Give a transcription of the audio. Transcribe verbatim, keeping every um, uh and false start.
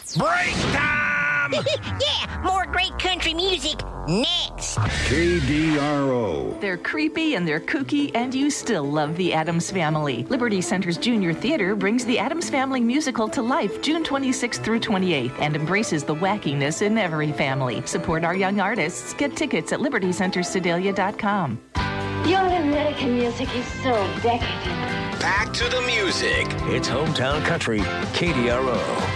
Break time! Yeah, more great country music next. K D R O. They're creepy and they're kooky, and you still love the Addams Family. Liberty Center's Junior Theater brings the Addams Family musical to life June twenty-sixth through twenty-eighth and embraces the wackiness in every family. Support our young artists. Get tickets at liberty center sedalia dot com. Young American music is so decadent. Back to the music. It's hometown country, K D R O.